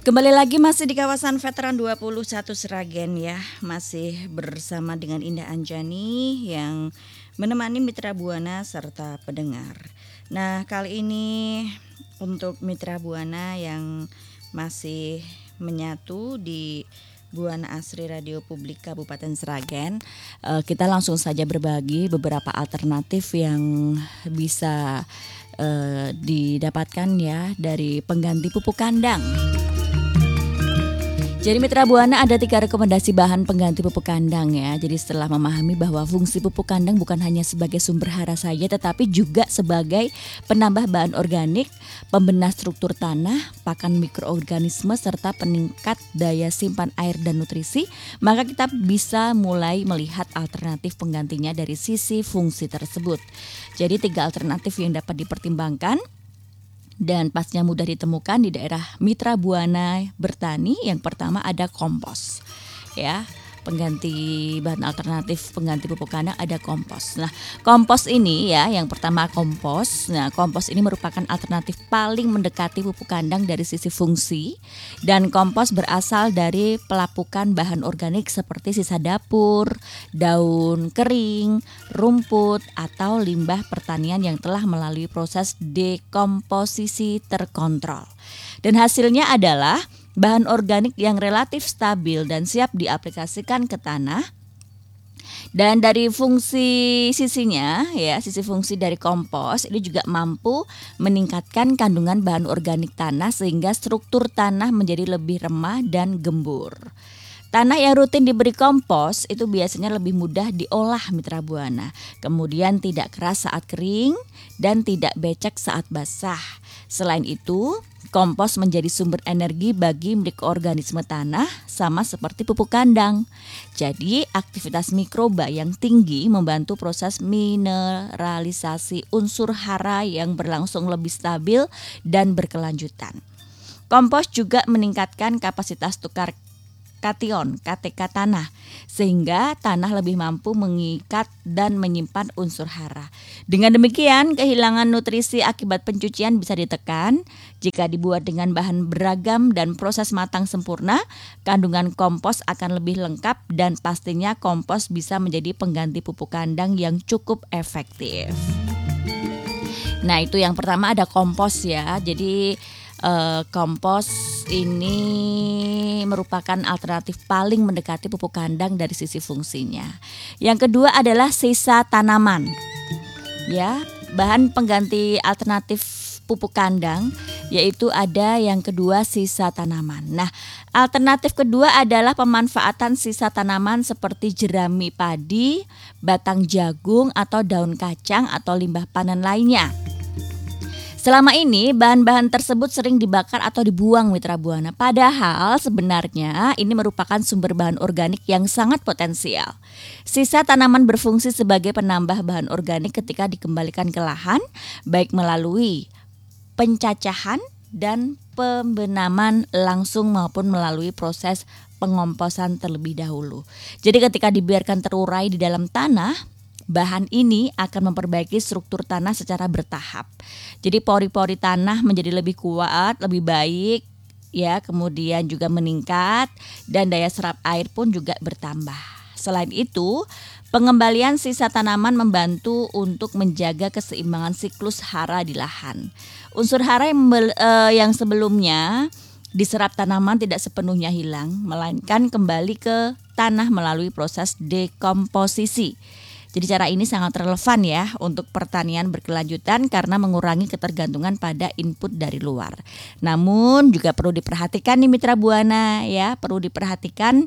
Kembali lagi masih di kawasan Veteran 21 Sragen ya. Masih bersama dengan Indah Anjani yang menemani Mitra Buana serta pendengar. Nah, kali ini untuk Mitra Buana yang masih menyatu di Buana Asri Radio Publik Kabupaten Sragen, kita langsung saja berbagi beberapa alternatif yang bisa didapatkan ya dari pengganti pupuk kandang. Jadi Mitra Buana ada 3 rekomendasi bahan pengganti pupuk kandang ya. Jadi setelah memahami bahwa fungsi pupuk kandang bukan hanya sebagai sumber hara saja, tetapi juga sebagai penambah bahan organik, pembenah struktur tanah, pakan mikroorganisme, serta peningkat daya simpan air dan nutrisi, maka kita bisa mulai melihat alternatif penggantinya dari sisi fungsi tersebut. Jadi 3 alternatif yang dapat dipertimbangkan dan pastinya mudah ditemukan di daerah Mitra Buana bertani. Yang pertama ada kompos ya, pengganti bahan alternatif pengganti pupuk kandang ada kompos. Nah, kompos ini ya, yang pertama kompos. Nah, kompos ini merupakan alternatif paling mendekati pupuk kandang dari sisi fungsi, dan kompos berasal dari pelapukan bahan organik seperti sisa dapur, daun kering, rumput, atau limbah pertanian yang telah melalui proses dekomposisi terkontrol. Dan hasilnya adalah bahan organik yang relatif stabil dan siap diaplikasikan ke tanah. Dan dari sisi fungsi dari kompos ini juga mampu meningkatkan kandungan bahan organik tanah sehingga struktur tanah menjadi lebih remah dan gembur. Tanah yang rutin diberi kompos itu biasanya lebih mudah diolah Mitra Buana. Kemudian tidak keras saat kering dan tidak becek saat basah. Selain itu, kompos menjadi sumber energi bagi mikroorganisme tanah sama seperti pupuk kandang. Jadi, aktivitas mikroba yang tinggi membantu proses mineralisasi unsur hara yang berlangsung lebih stabil dan berkelanjutan. Kompos juga meningkatkan kapasitas tukar kation (KTK) tanah sehingga tanah lebih mampu mengikat dan menyimpan unsur hara. Dengan demikian, kehilangan nutrisi akibat pencucian bisa ditekan. Jika dibuat dengan bahan beragam dan proses matang sempurna, kandungan kompos akan lebih lengkap dan pastinya kompos bisa menjadi pengganti pupuk kandang yang cukup efektif. Nah, itu yang pertama ada kompos ya. Jadi kompos ini merupakan alternatif paling mendekati pupuk kandang dari sisi fungsinya. Yang kedua adalah sisa tanaman. Ya, bahan pengganti alternatif pupuk kandang yaitu ada yang kedua sisa tanaman. Nah, alternatif kedua adalah pemanfaatan sisa tanaman seperti jerami padi, batang jagung atau daun kacang atau limbah panen lainnya. Selama ini bahan-bahan tersebut sering dibakar atau dibuang Mitra Buana. Padahal sebenarnya ini merupakan sumber bahan organik yang sangat potensial. Sisa tanaman berfungsi sebagai penambah bahan organik ketika dikembalikan ke lahan, baik melalui pencacahan dan pembenaman langsung maupun melalui proses pengomposan terlebih dahulu. Jadi ketika dibiarkan terurai di dalam tanah, bahan ini akan memperbaiki struktur tanah secara bertahap. Jadi pori-pori tanah menjadi lebih kuat, lebih baik ya, kemudian juga meningkat dan daya serap air pun juga bertambah. Selain itu, pengembalian sisa tanaman membantu untuk menjaga keseimbangan siklus hara di lahan. Unsur hara yang sebelumnya diserap tanaman tidak sepenuhnya hilang, melainkan kembali ke tanah melalui proses dekomposisi. Jadi cara ini sangat relevan ya untuk pertanian berkelanjutan karena mengurangi ketergantungan pada input dari luar. Namun juga perlu diperhatikan nih Mitra Buana ya, perlu diperhatikan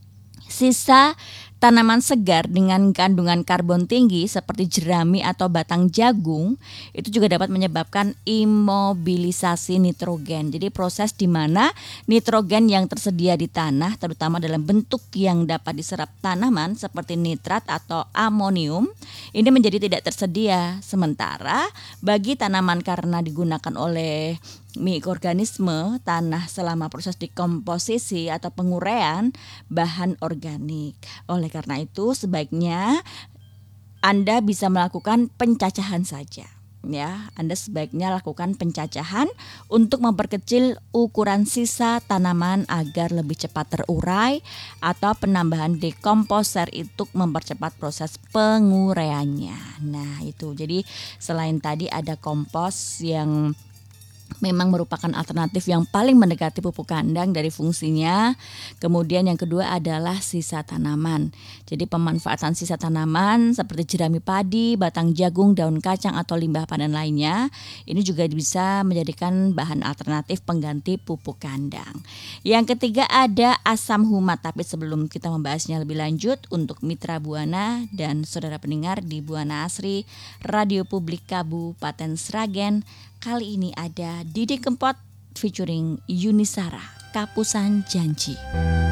sisa tanaman segar dengan kandungan karbon tinggi seperti jerami atau batang jagung itu juga dapat menyebabkan imobilisasi nitrogen. Jadi proses di mana nitrogen yang tersedia di tanah terutama dalam bentuk yang dapat diserap tanaman seperti nitrat atau amonium ini menjadi tidak tersedia. Sementara bagi tanaman karena digunakan oleh mikroorganisme tanah selama proses dekomposisi atau penguraian bahan organik. Oleh karena itu sebaiknya Anda bisa melakukan pencacahan saja. ya, Anda sebaiknya lakukan pencacahan untuk memperkecil ukuran sisa tanaman agar lebih cepat terurai, atau penambahan dekomposer itu mempercepat proses penguraiannya. Nah, itu. Jadi selain tadi ada kompos yang memang merupakan alternatif yang paling mendekati pupuk kandang dari fungsinya. Kemudian yang kedua adalah sisa tanaman. Jadi pemanfaatan sisa tanaman seperti jerami padi, batang jagung, daun kacang atau limbah panen lainnya, ini juga bisa menjadikan bahan alternatif pengganti pupuk kandang. Yang ketiga ada asam humat. Tapi sebelum kita membahasnya lebih lanjut, untuk mitra Buana dan saudara pendengar di Buana Asri Radio Publik Kabupaten Sragen, kali ini ada Didi Kempot featuring Yuni Sarah, Kapusan Janji.